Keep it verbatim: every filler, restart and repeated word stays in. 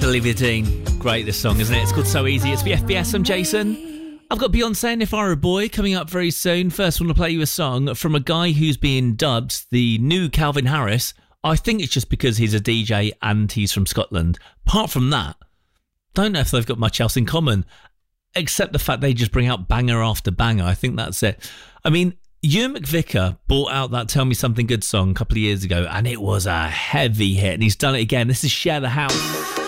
Olivia Dean. Great, this song, isn't it? It's called So Easy. It's the F B S. I'm Jason. I've got Beyonce and If I Were a Boy coming up very soon. First, I want to play you a song from a guy who's being dubbed the new Calvin Harris. I think it's just because he's a D J and he's from Scotland. Apart from that, don't know if they've got much else in common, except the fact they just bring out banger after banger. I think that's it. I mean, Ewan McVicker brought out that Tell Me Something Good song a couple of years ago, and it was a heavy hit, and he's done it again. This is Share the House.